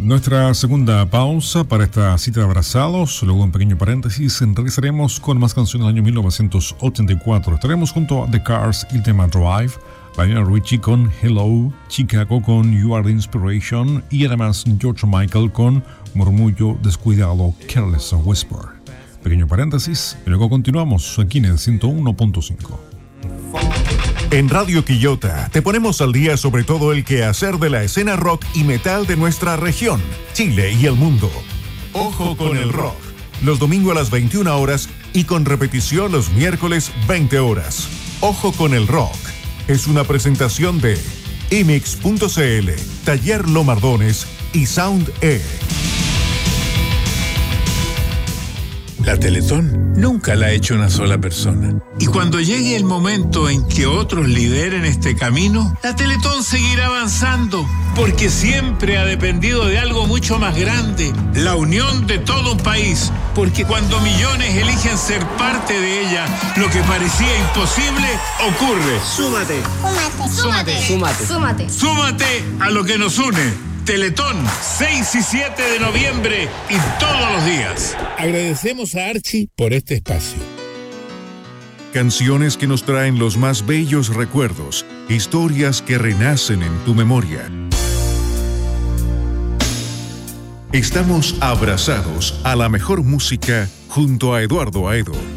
Nuestra segunda pausa para esta cita de abrazados, luego un pequeño paréntesis, regresaremos con más canciones del año 1984. Estaremos junto a The Cars y el tema Drive, Lionel Richie con Hello, Chicago con You Are the Inspiration y además George Michael con Murmullo Descuidado, Careless Whisper. Pequeño paréntesis y luego continuamos aquí en el 101.5. En Radio Quillota te ponemos al día sobre todo el quehacer de la escena rock y metal de nuestra región, Chile y el mundo. Ojo con el rock, los domingos a las 21 horas y con repetición los miércoles 20 horas. Ojo con el rock es una presentación de imix.cl, Taller Lomardones y Sound E. La Teletón nunca la ha hecho una sola persona. Y cuando llegue el momento en que otros lideren este camino, la Teletón seguirá avanzando, porque siempre ha dependido de algo mucho más grande, la unión de todo un país. Porque cuando millones eligen ser parte de ella, lo que parecía imposible ocurre. Súmate. Súmate. Súmate. Súmate. Súmate a lo que nos une. Teletón, 6 y 7 de noviembre y todos los días. Agradecemos a Archie por este espacio. Canciones que nos traen los más bellos recuerdos, historias que renacen en tu memoria. Estamos abrazados a la mejor música junto a Eduardo Aedo.